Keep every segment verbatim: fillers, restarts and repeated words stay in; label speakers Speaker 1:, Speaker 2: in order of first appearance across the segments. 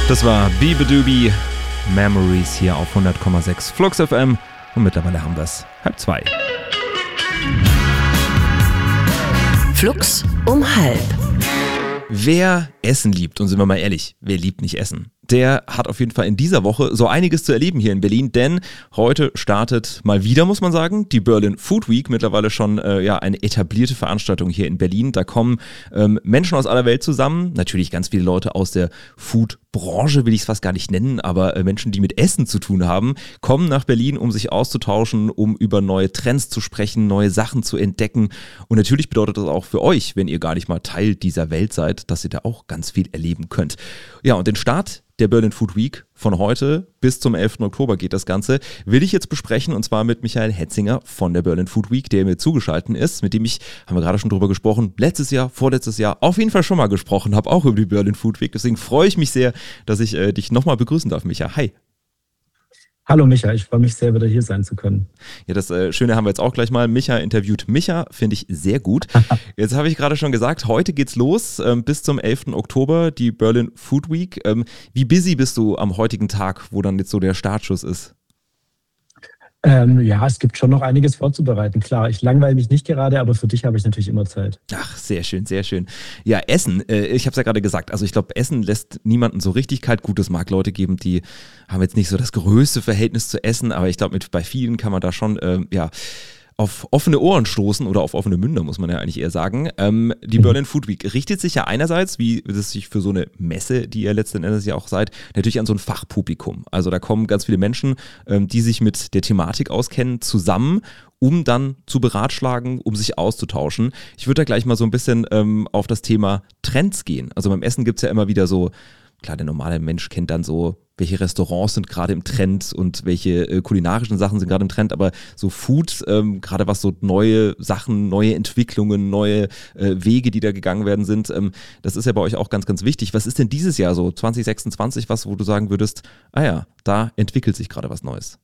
Speaker 1: Das war Beabadoobie Memories hier auf hundert Komma sechs Flux F M und mittlerweile haben wir es halb zwei.
Speaker 2: Flux um halb.
Speaker 1: Wer Essen liebt, und sind wir mal ehrlich, wer liebt nicht Essen? Der hat auf jeden Fall in dieser Woche so einiges zu erleben hier in Berlin, denn heute startet mal wieder, muss man sagen, die Berlin Food Week, mittlerweile schon äh, ja eine etablierte Veranstaltung hier in Berlin. Da kommen ähm, Menschen aus aller Welt zusammen, natürlich ganz viele Leute aus der Food-Branche, will ich es fast gar nicht nennen, aber äh, Menschen, die mit Essen zu tun haben, kommen nach Berlin, um sich auszutauschen, um über neue Trends zu sprechen, neue Sachen zu entdecken. Und natürlich bedeutet das auch für euch, wenn ihr gar nicht mal Teil dieser Welt seid, dass ihr da auch ganz viel erleben könnt. Ja, und den Start der Berlin Food Week von heute bis zum elften Oktober geht das Ganze, will ich jetzt besprechen, und zwar mit Michael Hetzinger von der Berlin Food Week, der mir zugeschaltet ist, mit dem ich, haben wir gerade schon drüber gesprochen, letztes Jahr, vorletztes Jahr auf jeden Fall schon mal gesprochen habe, auch über die Berlin Food Week. Deswegen freue ich mich sehr, dass ich äh, dich nochmal begrüßen darf, Micha. Hi.
Speaker 3: Hallo Micha, ich freue mich sehr, wieder hier sein zu können.
Speaker 1: Ja, das äh, Schöne haben wir jetzt auch gleich mal. Micha interviewt Micha, finde ich sehr gut. Jetzt habe ich gerade schon gesagt, heute geht's los, ähm, bis zum elften Oktober, die Berlin Food Week. Ähm, wie busy bist du am heutigen Tag, wo dann jetzt so der Startschuss ist?
Speaker 3: Ähm, ja, es gibt schon noch einiges vorzubereiten. Klar, ich langweile mich nicht gerade, aber für dich habe ich natürlich immer Zeit.
Speaker 1: Ach, sehr schön, sehr schön. Ja, Essen, äh, ich habe es ja gerade gesagt, also ich glaube, Essen lässt niemanden so richtig kalt. Gut, es mag Leute geben, die haben jetzt nicht so das größte Verhältnis zu Essen, aber ich glaube, bei vielen kann man da schon, äh, ja, auf offene Ohren stoßen oder auf offene Münder, muss man ja eigentlich eher sagen. Ähm, die mhm. Berlin Food Week richtet sich ja einerseits, wie es sich für so eine Messe, die ihr letzten Endes ja auch seid, natürlich an so ein Fachpublikum. Also da kommen ganz viele Menschen, ähm, die sich mit der Thematik auskennen, zusammen, um dann zu beratschlagen, um sich auszutauschen. Ich würde da gleich mal so ein bisschen ähm, auf das Thema Trends gehen. Also beim Essen gibt es ja immer wieder so, klar, der normale Mensch kennt dann so, welche Restaurants sind gerade im Trend und welche äh, kulinarischen Sachen sind gerade im Trend, aber so Food, ähm, gerade was so neue Sachen, neue Entwicklungen, neue äh, Wege, die da gegangen werden sind, ähm, das ist ja bei euch auch ganz, ganz wichtig. Was ist denn dieses Jahr so, zwanzig sechsundzwanzig, was, wo du sagen würdest, ah ja, da entwickelt sich gerade was Neues?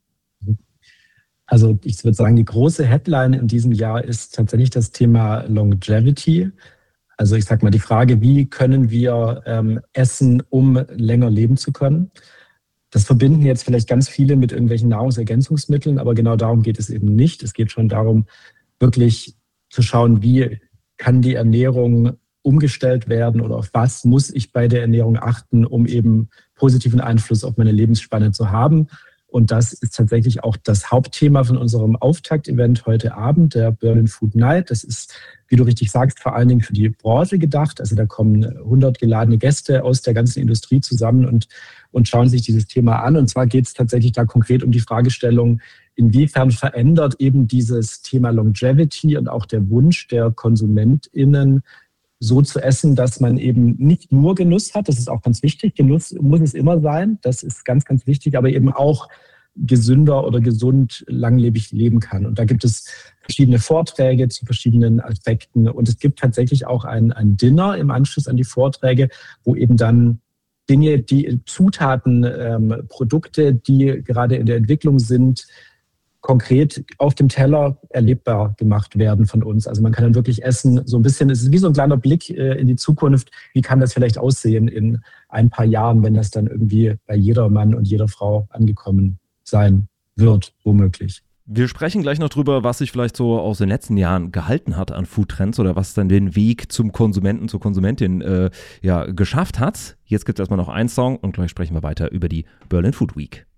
Speaker 3: Also ich würde sagen, die große Headline in diesem Jahr ist tatsächlich das Thema Longevity. Also ich sag mal die Frage, wie können wir ähm, essen, um länger leben zu können? Das verbinden jetzt vielleicht ganz viele mit irgendwelchen Nahrungsergänzungsmitteln, aber genau darum geht es eben nicht. Es geht schon darum, wirklich zu schauen, wie kann die Ernährung umgestellt werden oder auf was muss ich bei der Ernährung achten, um eben positiven Einfluss auf meine Lebensspanne zu haben. Und das ist tatsächlich auch das Hauptthema von unserem Auftakt-Event heute Abend, der Berlin Food Night. Das ist, wie du richtig sagst, vor allen Dingen für die Branche gedacht. Also da kommen hundert geladene Gäste aus der ganzen Industrie zusammen und, und schauen sich dieses Thema an. Und zwar geht es tatsächlich da konkret um die Fragestellung, inwiefern verändert eben dieses Thema Longevity und auch der Wunsch der KonsumentInnen, so zu essen, dass man eben nicht nur Genuss hat, das ist auch ganz wichtig, Genuss muss es immer sein, das ist ganz, ganz wichtig, aber eben auch gesünder oder gesund langlebig leben kann. Und da gibt es verschiedene Vorträge zu verschiedenen Aspekten und es gibt tatsächlich auch ein, ein Dinner im Anschluss an die Vorträge, wo eben dann Dinge, die Zutaten, ähm, Produkte, die gerade in der Entwicklung sind, konkret auf dem Teller erlebbar gemacht werden von uns. Also man kann dann wirklich essen, so ein bisschen, es ist wie so ein kleiner Blick in die Zukunft, wie kann das vielleicht aussehen in ein paar Jahren, wenn das dann irgendwie bei jeder Mann und jeder Frau angekommen sein wird, womöglich.
Speaker 1: Wir sprechen gleich noch drüber, was sich vielleicht so aus den letzten Jahren gehalten hat an Foodtrends oder was dann den Weg zum Konsumenten, zur Konsumentin äh, ja, geschafft hat. Jetzt gibt es erstmal noch einen Song und gleich sprechen wir weiter über die Berlin Food Week.